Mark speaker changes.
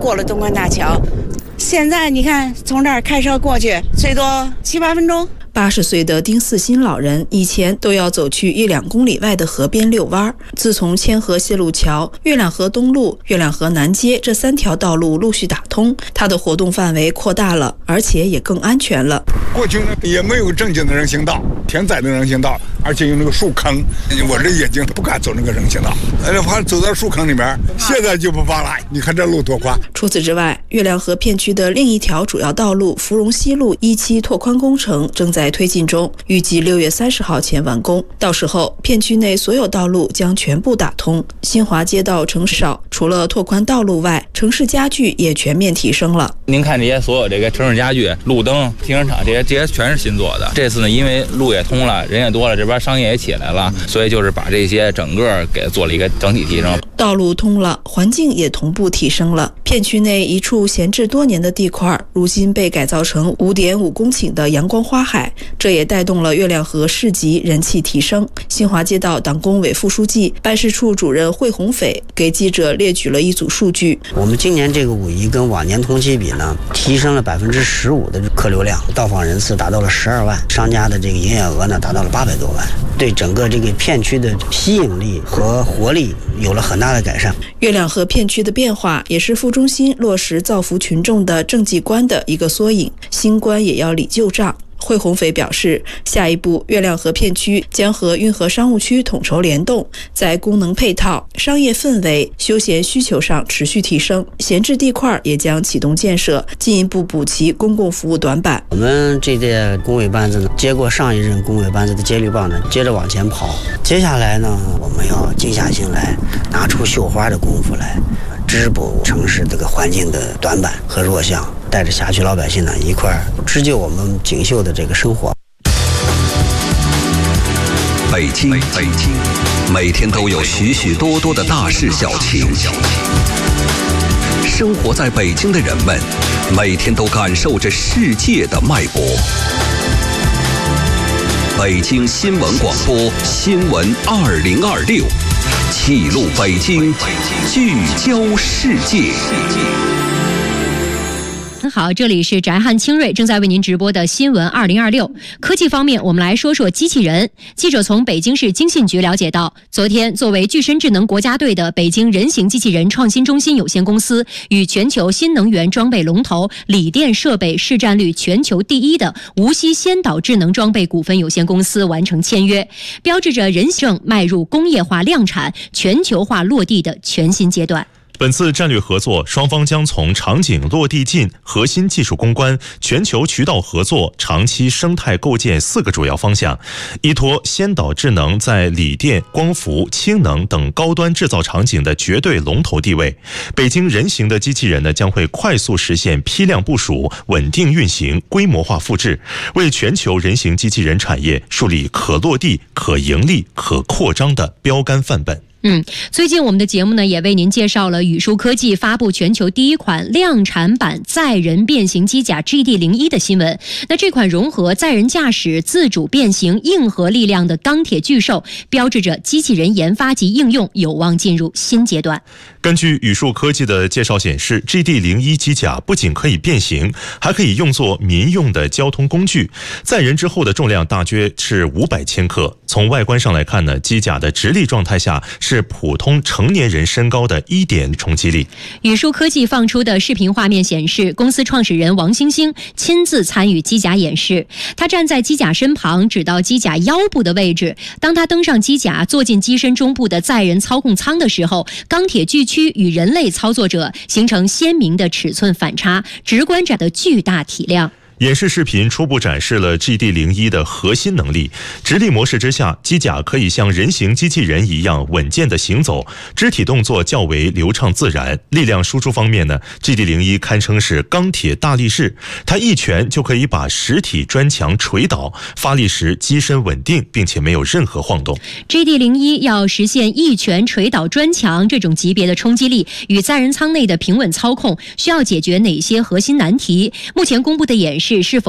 Speaker 1: 过了东关大桥。现在你看，从这儿开车过去，最多7、8分钟。
Speaker 2: 80岁的丁四新老人以前都要走去1-2公里外的河边遛弯。自从千河谢路桥、月亮河东路、月亮河南街这3条道路陆续打通，他的活动范围扩大了，而且也更安全了。
Speaker 3: 过去呢也没有正经的人行道，天灾的人行道，而且有那个树坑，我这眼睛不敢走那个人行道，怕走到树坑里面。现在就不怕了，你看这路多宽。
Speaker 2: 除此之外，月亮河片区的另一条主要道路芙蓉西路1期拓宽工程正在推进中，预计6月30号前完工。到时候，片区内所有道路将全部打通。新华街道城市少，除了拓宽道路外，城市家具也全面提升了。
Speaker 4: 您看这些所有这个城市家具、路灯、停车场这些全是新做的。这次呢，因为路也通了，人也多了，这边商业也起来了，所以就是把这些整个给做了一个整体提升。
Speaker 2: 道路通了，环境也同步提升了。片区内一处闲置多年的地块，如今被改造成5.5公顷的阳光花海，这也带动了月亮河市集人气提升。新华街道党工委副书记、办事处主任惠鸿斐给记者列举了一组数据。
Speaker 5: 我们今年这个5一跟往年同期比呢，提升了15%的客流量，到访人次达到了12万，商家的这个营业额呢达到了800多万，对整个这个片区的吸引力和活力有了很大的改善。
Speaker 2: 月亮河片区的变化也是副中心落实造福群众的政绩观的一个缩影，新官也要理旧账。惠鸿斐表示，下一步月亮河片区将和运河商务区统筹联动，在功能配套、商业氛围、休闲需求上持续提升，闲置地块也将启动建设，进一步补齐公共服务短板。
Speaker 5: 我们这届工委班子呢，接过上一任工委班子的接力棒呢，接着往前跑。接下来呢，我们要静下心来，拿出绣花的功夫来，织补城市这个环境的短板和弱项，带着辖区老百姓呢一块织就我们锦绣的这个生活。
Speaker 6: 北京，每天都有许许多多的大事小情。生活在北京的人们，每天都感受着世界的脉搏。北京新闻广播新闻2026，记录北京，聚焦世界。
Speaker 7: 好，这里是翟汉清瑞正在为您直播的新闻2026。科技方面，我们来说说机器人。记者从北京市经信局了解到，昨天作为具身智能国家队的北京人形机器人创新中心有限公司与全球新能源装备龙头锂电设备市占率全球第1的无锡先导智能装备股份有限公司完成签约，标志着人形迈入工业化量产、全球化落地的全新阶段。
Speaker 8: 本次战略合作，双方将从场景落地进、核心技术攻关、全球渠道合作、长期生态构建4个主要方向，依托先导智能在锂电、光伏、氢能等高端制造场景的绝对龙头地位。北京人形的机器人呢，将会快速实现批量部署、稳定运行、规模化复制，为全球人形机器人产业树立可落地、可盈利、可扩张的标杆范本。
Speaker 7: 最近我们的节目呢，也为您介绍了宇树科技发布全球第1款量产版载人变形机甲 GD01的新闻。那这款融合载人驾驶、自主变形、硬核力量的钢铁巨兽，标志着机器人研发及应用有望进入新阶段。
Speaker 8: 根据宇树科技的介绍显示， GD01 机甲不仅可以变形，还可以用作民用的交通工具。载人之后的重量大约是500千克。从外观上来看呢，机甲的直立状态下是普通成年人身高的1点冲击力。
Speaker 7: 宇树科技放出的视频画面显示，公司创始人王星星亲自参与机甲演示。他站在机甲身旁，指到机甲腰部的位置。当他登上机甲，坐进机身中部的载人操控舱的时候，钢铁巨躯与人类操作者形成鲜明的尺寸反差，直观着的巨大体量。
Speaker 8: 演示视频初步展示了 GD01 的核心能力。直立模式之下，机甲可以像人形机器人一样稳健地行走，肢体动作较为流畅自然。力量输出方面呢， GD01 堪称是钢铁大力士，它一拳就可以把实体砖墙锤倒，发力时机身稳定，并且没有任何晃动。
Speaker 7: GD01 要实现一拳锤倒砖墙这种级别的冲击力与载人舱内的平稳操控，需要解决哪些核心难题？目前公布的演示是否